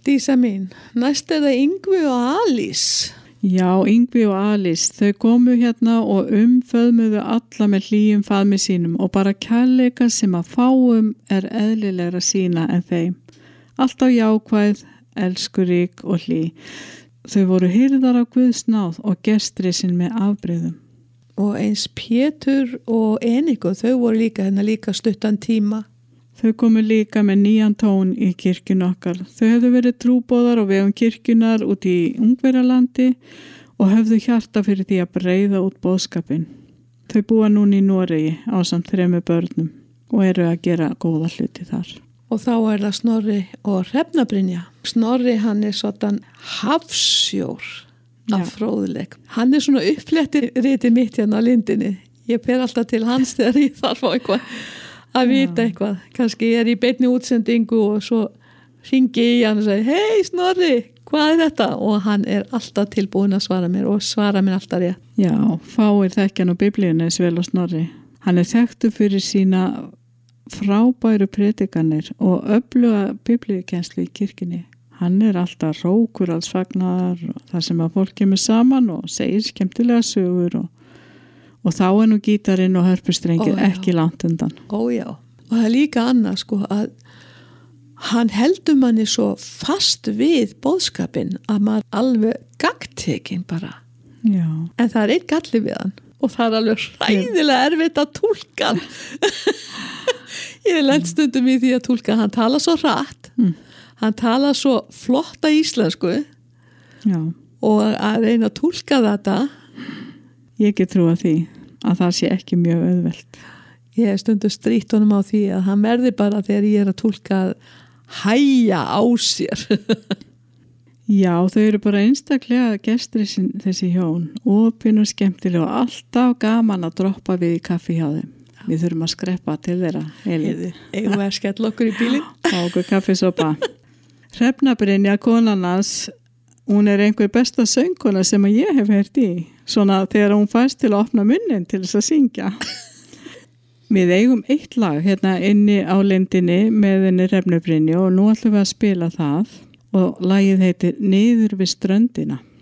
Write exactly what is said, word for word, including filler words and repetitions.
Dísa mín, næst er það Yngvi og Alice. Já, Yngvi og Alice, þau komu hérna og umföðmuðu alla með hlýjum faðmi sínum og bara kærleika sem að fáum er eðlilegra sína en þeim. Alltaf jákvæð, elskurík og hlý. Þau voru hirðar af Guðs náð og gestrisinn með afbrigðum. Og eins Pétur og Eniko, þau voru líka hérna líka stuttan tíma. Þau komu líka með nýjan tón í kirkjun okkar. Þau hefðu verið trúboðar og vegum kirkjunar út í Ungverjalandi og höfðu hjarta fyrir því að breiða út boðskapin. Þau búa núna í Noregi ásamt þremur börnum og eru að gera góða hluti þar. Og þá er það Snorri og Hrefna Brynja. Snorri, hann er svona hafsjór af fróðuleik. Hann er svona uppflettir riti mitt hérna á lindinni. Ég per alltaf til hans þegar ég þarf á eitthvað að vita eitthvað. Kannski ég er í beinni útsendingu og svo hringi ég hann og segi, hei Snorri, hvað er þetta? Og hann er alltaf tilbúin að svara mér og svara mér alltaf rétt. Já, fáir þekkjan á biblíunni eins vel og Snorri. Hann er þekktur fyrir sína frábæru predikanir og öfluga biblíukenslu í kirkjunni. Hann er alltaf rókur alls fagnar og þar sem að fólk kemur saman og segir skemmtilega sögur og Og þá er nú gítarinn og hörpustrengið ekki langt undan. Ó já, og það er líka annað sko að hann heldur manni svo fast við boðskapin að maður alveg gagntekinn bara. Já. En það er einn galli við hann og það er alveg hræðilega erfitt að túlka hann. Ég er lent stundum í því að túlka, hann tala svo hratt, mm. hann tala svo flotta íslensku Já. Og að reyna að túlka þetta. Ég get trúa því að það sé ekki mjög auðvelt. Ég hef stundu strýtt honum á því að hann verði bara þegar ég er að túlka að hæja á sér. Já, þau eru bara einstaklega gestir þessi hjón, opin og skemmtileg og alltaf gaman að droppa við í kaffi hjá þeim. Við þurfum að skreppa til þeirra. Eigum við að skella okkur í bílinn? Fá okkur kaffisopa. Hrefna Brynja, konan hans, hún er einhver besta söngkona sem að ég hef heyrt í. Svona þegar hún fæst til að opna munnin til þess að syngja. Við eigum eitt lag hérna inni á lindinni með henni Hrefnu Brynju og nú ætlum við að spila það og lagið heitir Niður við ströndina.